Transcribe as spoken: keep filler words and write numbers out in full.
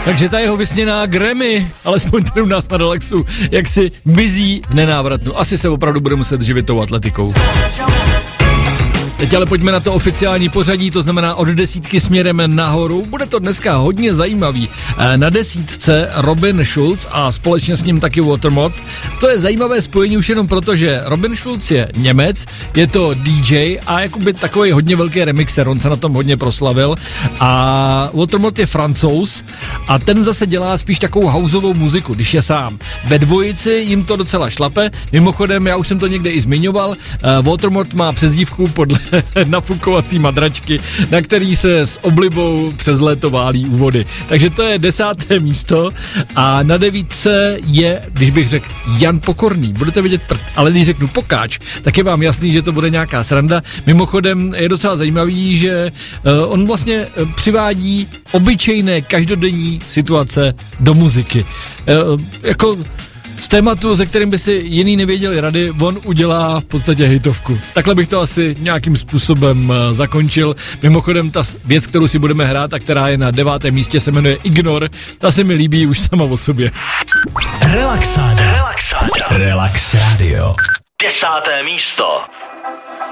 Takže ta jeho vysněná Grammy, alespoň tady u nás na Relaxu, jak si mizí v nenávratnu. Asi se opravdu bude muset živit tou atletikou. Teď ale pojďme na to oficiální pořadí, to znamená od desítky směrem nahoru. Bude to dneska hodně zajímavý. Na desítce Robin Schulz a společně s ním taky Watermod. To je zajímavé spojení už jenom proto, že Robin Schulz je Němec, je to D J a jakoby takový hodně velký remixer, on se na tom hodně proslavil. A Watermod je Francouz a ten zase dělá spíš takovou houseovou muziku, když je sám. Ve dvojici jim to docela šlape. Mimochodem, já už jsem to někde i zmiňoval, Watermod má přezdívku podle nafukovací madračky, na který se s oblibou přes léto válí u vody. Takže to je desáté místo a na devítce je, když bych řekl, Jan Pokorný. Budete vidět prd, ale když řeknu Pokáč, tak je vám jasný, že to bude nějaká sranda. Mimochodem je docela zajímavý, že uh, on vlastně uh, přivádí obyčejné každodenní situace do muziky. Uh, jako z tématu, ze kterým by si jiný nevěděli rady, on udělá v podstatě hitovku. Takhle bych to asi nějakým způsobem uh, zakončil. Mimochodem ta věc, kterou si budeme hrát a která je na devátém místě, se jmenuje Ignor. Ta se mi líbí už sama o sobě. Relaxáda. Relaxáda. Relax Radio. Desáté místo.